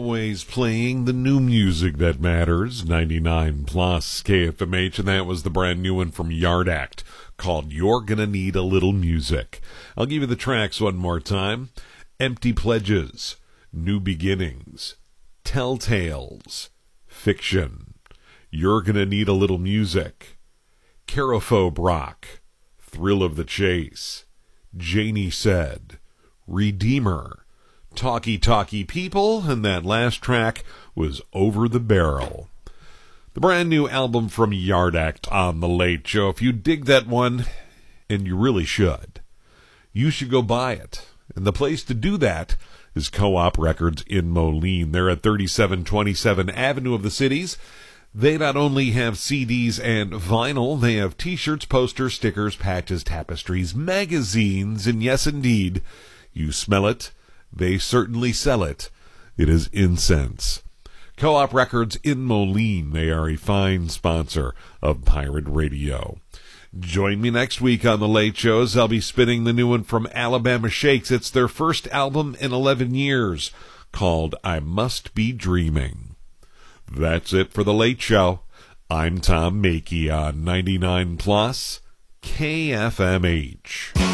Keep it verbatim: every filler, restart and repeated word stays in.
always playing the new music that matters, ninety-nine plus K F M H, and that was the brand new one from Yard Act called You're Gonna Need a Little Music. I'll give you the tracks one more time. Empty Pledges, New Beginnings, Telltales, Fiction, You're Gonna Need a Little Music, Carofo Brock, Thrill of the Chase, Janie Said, Redeemer, Talkie Talkie People, and that last track was Over the Barrel. The brand new album from Yard Act on The Late Show. If you dig that one, and you really should, you should go buy it. And the place to do that is Co-op Records in Moline. They're at thirty-seven twenty-seven Avenue of the Cities. They not only have C Ds and vinyl, they have t-shirts, posters, stickers, patches, tapestries, magazines, and yes, indeed, you smell it, they certainly sell it. It is incense. Co-op Records in Moline. They are a fine sponsor of Pirate Radio. Join me next week on The Late Shows. I'll be spinning the new one from Alabama Shakes. It's their first album in eleven years, called I Must Be Dreaming. That's it for The Late Show. I'm Tom Mackey on ninety-nine plus K F M H.